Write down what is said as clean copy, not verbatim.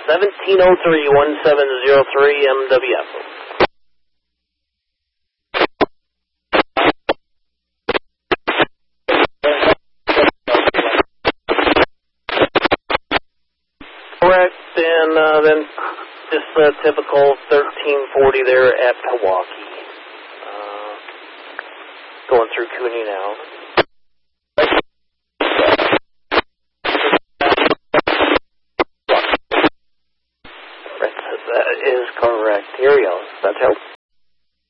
1703-1703 MWF. Correct, and then just the typical 1340 there at Milwaukee. Going through Cooney now. That is correct. Here we go. That's help.